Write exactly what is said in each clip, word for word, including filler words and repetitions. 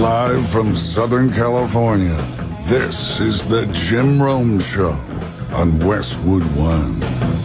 Live from Southern California, this is the Jim Rome Show on Westwood One.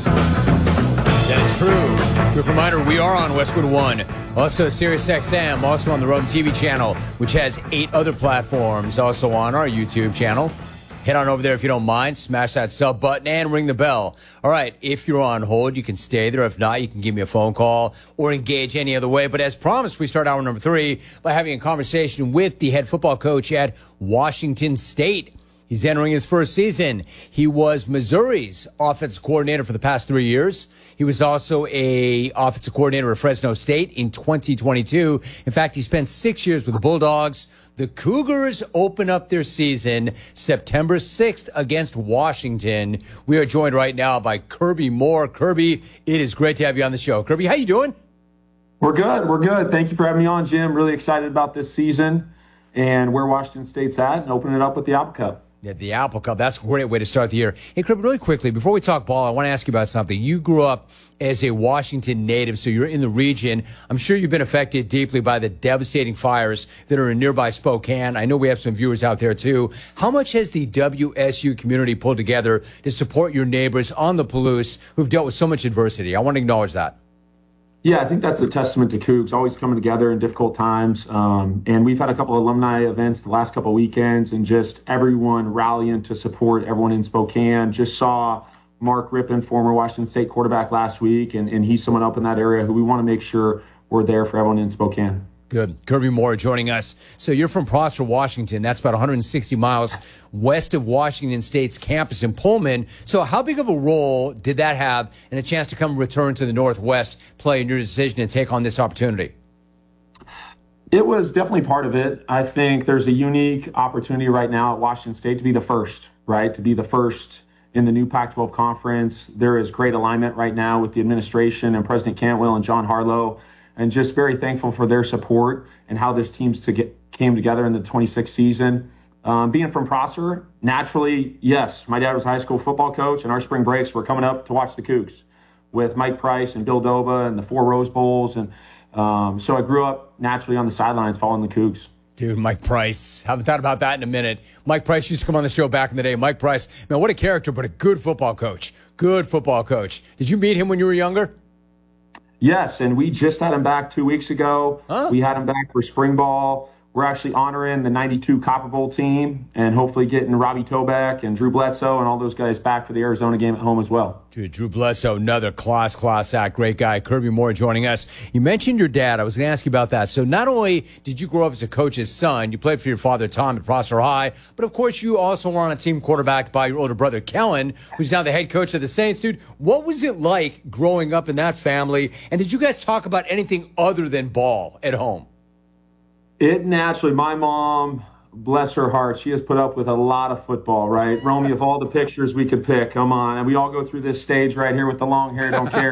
That is true. Quick reminder, we are on Westwood One. Also Sirius X M, also on the Rome T V channel, which has eight other platforms, also on our YouTube channel. Head on over there if you don't mind. Smash that sub button and ring the bell. All right, if you're on hold, you can stay there. If not, you can give me a phone call or engage any other way. But as promised, we start hour number three by having a conversation with the head football coach at Washington State. He's entering his first season. He was Missouri's offensive coordinator for the past three years. He was also a offensive coordinator at Fresno State in twenty twenty-two. In fact, he spent six years with the Bulldogs. The Cougars open up their season September sixth against Washington. We are joined right now by Kirby Moore. Kirby, it is great to have you on the show. Kirby, how you doing? We're good. We're good. Thank you for having me on, Jim. Really excited about this season and where Washington State's at and opening it up with the Apple Cup. Yeah, the Apple Cup. That's a great way to start the year. Hey, Kirby, really quickly, before we talk ball, I want to ask you about something. You grew up as a Washington native, so you're in the region. I'm sure you've been affected deeply by the devastating fires that are in nearby Spokane. I know we have some viewers out there, too. How much has the W S U community pulled together to support your neighbors on the Palouse who've dealt with so much adversity? I want to acknowledge that. Yeah, I think that's a testament to Cougs, always coming together in difficult times. Um, and we've had a couple of alumni events the last couple of weekends and just everyone rallying to support everyone in Spokane. Just saw Mark Rippon, former Washington State quarterback, last week, and, and he's someone up in that area who we want to make sure we're there for everyone in Spokane. Good. Kirby Moore joining us. So you're from Prosser, Washington. That's about one hundred sixty miles west of Washington State's campus in Pullman. So how big of a role did that have and a chance to come return to the Northwest play in your decision to take on this opportunity? It was definitely part of it. I think there's a unique opportunity right now at Washington State to be the first, right? To be the first in the new Pac twelve conference. There is great alignment right now with the administration and President Cantwell and John Harlow. And just very thankful for their support and how this team's to get, came together in the twenty-sixth season. Um, being from Prosser, naturally, yes, my dad was a high school football coach, and our spring breaks were coming up to watch the Cougs with Mike Price and Bill Doba and the four Rose Bowls. And um, so I grew up naturally on the sidelines following the Cougs. Dude, Mike Price. Haven't thought about that in a minute. Mike Price used to come on the show back in the day. Mike Price, man, what a character, but a good football coach. Good football coach. Did you meet him when you were younger? Yes, and we just had him back two weeks ago. Huh? We had him back for spring ball. We're actually honoring the ninety-two Copper Bowl team and hopefully getting Robbie Toback and Drew Bledsoe and all those guys back for the Arizona game at home as well. Dude, Drew Bledsoe, another class, class act. Great guy. Kirby Moore joining us. You mentioned your dad. I was going to ask you about that. So not only did you grow up as a coach's son, you played for your father, Tom, at Prosser High, but of course you also were on a team quarterbacked by your older brother, Kellen, who's now the head coach of the Saints. Dude, what was it like growing up in that family? And did you guys talk about anything other than ball at home? It naturally, my mom, bless her heart, she has put up with a lot of football, right? Romy, of all the pictures we could pick, come on. And we all go through this stage right here with the long hair, don't care.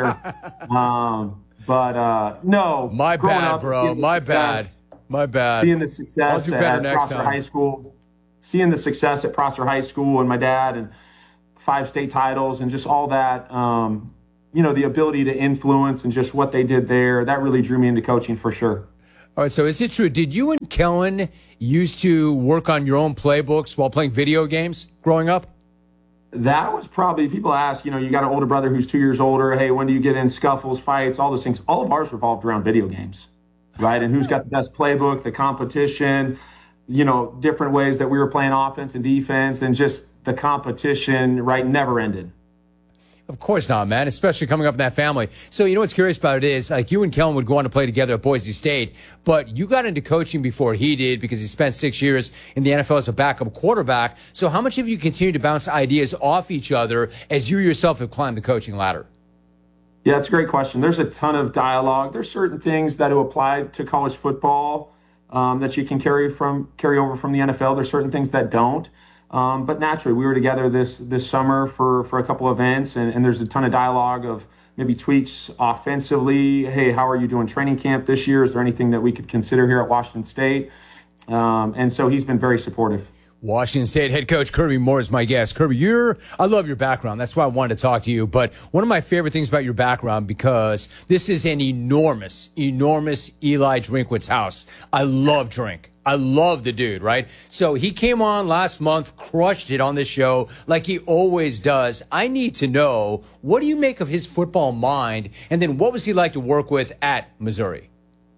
um, but, uh, no. My bad, up, bro. My success, bad. My bad. Seeing the success I'll do better at next Prosser time. High School, seeing the success at Prosser High School and my dad and five state titles and just all that, um, you know, the ability to influence and just what they did there, that really drew me into coaching for sure. All right, so is it true? Did you and Kellen used to work on your own playbooks while playing video games growing up? That was probably, people ask, you know, you got an older brother who's two years older. Hey, when do you get in scuffles, fights, all those things? All of ours revolved around video games, right? And who's got the best playbook, the competition, you know, different ways that we were playing offense and defense, and just the competition, right, never ended. Of course not, man, especially coming up in that family. So, you know what's curious about it is, like, you and Kellen would go on to play together at Boise State, but you got into coaching before he did because he spent six years in the N F L as a backup quarterback. So how much have you continued to bounce ideas off each other as you yourself have climbed the coaching ladder? Yeah, it's a great question. There's a ton of dialogue. There's certain things that will apply to college football um, that you can carry from carry over from the N F L. There's certain things that don't. Um, but naturally, we were together this this summer for, for a couple events, and, and there's a ton of dialogue of maybe tweaks offensively. Hey, how are you doing training camp this year? Is there anything that we could consider here at Washington State? Um, and so he's been very supportive. Washington State head coach Kirby Moore is my guest. Kirby, you're, I love your background. That's why I wanted to talk to you. But one of my favorite things about your background, because this is an enormous, enormous Eli Drinkwitz house. I love Drink. I love the dude, right? So he came on last month, crushed it on this show like he always does. I need to know, what do you make of his football mind? And then what was he like to work with at Missouri?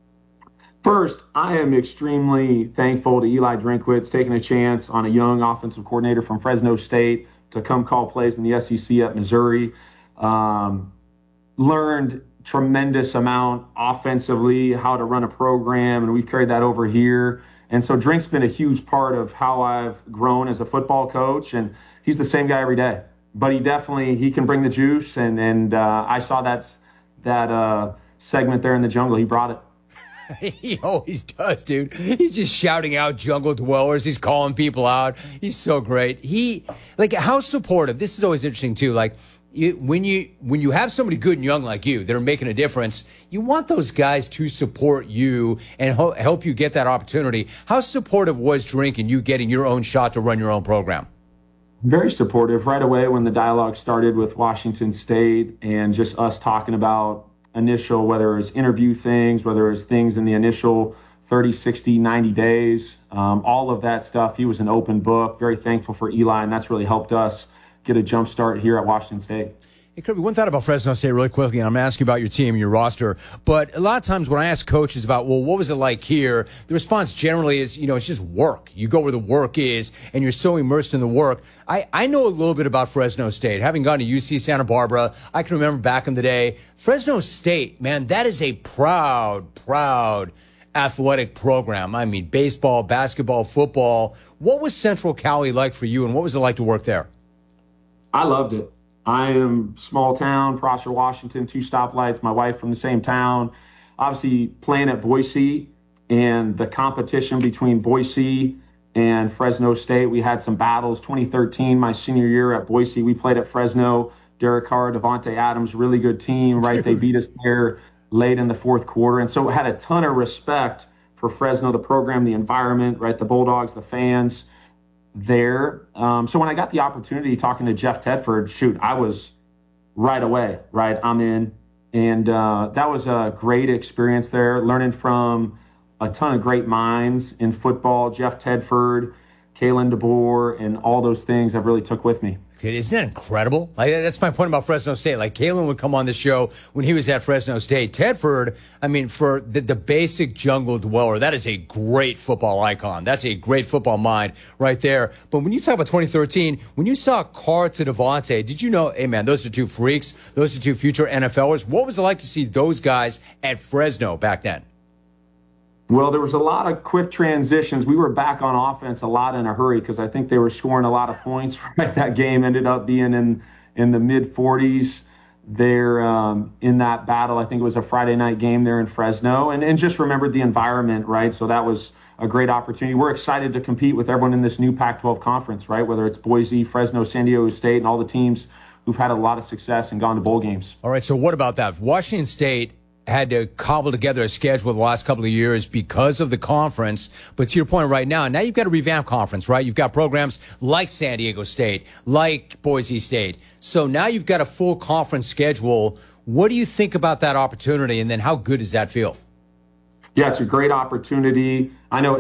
First, I am extremely thankful to Eli Drinkwitz taking a chance on a young offensive coordinator from Fresno State to come call plays in the S E C at Missouri. Um, learned tremendous amount offensively, how to run a program, and we've carried that over here. And so Drink's been a huge part of how I've grown as a football coach, and he's the same guy every day. But he definitely, he can bring the juice, and, and uh, I saw that, that uh, segment there in the jungle. He brought it. He always does, dude. He's just shouting out jungle dwellers. He's calling people out. He's so great. He, like, how supportive. This is always interesting, too. Like, you, when you when you have somebody good and young like you that are making a difference, you want those guys to support you and ho- help you get that opportunity. How supportive was Drink and you getting your own shot to run your own program? Very supportive. Right away when the dialogue started with Washington State and just us talking about initial, whether it was interview things, whether it was things in the initial thirty, sixty, ninety days, um, all of that stuff. He was an open book. Very thankful for Eli, and that's really helped us get a jump start here at Washington State. Hey, Kirby, one thought about Fresno State really quickly, and I'm going to ask you about your team and your roster. But a lot of times when I ask coaches about, well, what was it like here, the response generally is, you know, it's just work. You go where the work is, and you're so immersed in the work. I, I know a little bit about Fresno State. Having gone to U C Santa Barbara, I can remember back in the day, Fresno State, man, that is a proud, proud athletic program. I mean, baseball, basketball, football. What was Central Cali like for you, and what was it like to work there? I loved it. I am small town, Prosser, Washington, two stoplights, my wife from the same town. Obviously playing at Boise and the competition between Boise and Fresno State. We had some battles. twenty thirteen, my senior year at Boise, we played at Fresno. Derek Carr, Devontae Adams, really good team, right? They beat us there late in the fourth quarter. And so had a ton of respect for Fresno, the program, the environment, right? The Bulldogs, the fans there. Um, so when I got the opportunity talking to Jeff Tedford, shoot, I was right away, right? I'm in. And uh, that was a great experience there, learning from a ton of great minds in football, Jeff Tedford, Kalen DeBoer, and all those things I've really took with me. Dude, isn't that incredible? Like, that's my point about Fresno State. Like, Kalen would come on the show when he was at Fresno State. Tedford, I mean, for the, the basic jungle dweller, that is a great football icon. That's a great football mind right there. But when you talk about twenty thirteen, when you saw Carr to Devontae, did you know, hey, man, those are two freaks. Those are two future N F Lers. What was it like to see those guys at Fresno back then? Well, there was a lot of quick transitions. We were back on offense a lot in a hurry because I think they were scoring a lot of points. Right? That game ended up being in, in the mid forties there um, in that battle. I think it was a Friday night game there in Fresno. And, and just remembered the environment, right? So that was a great opportunity. We're excited to compete with everyone in this new Pac twelve conference, right? Whether it's Boise, Fresno, San Diego State, and all the teams who've had a lot of success and gone to bowl games. All right, so what about that? Washington State had to cobble together a schedule the last couple of years because of the conference. But to your point right now, now you've got a revamped conference, right? You've got programs like San Diego State, like Boise State. So now you've got a full conference schedule. What do you think about that opportunity? And then how good does that feel? Yeah, it's a great opportunity. I know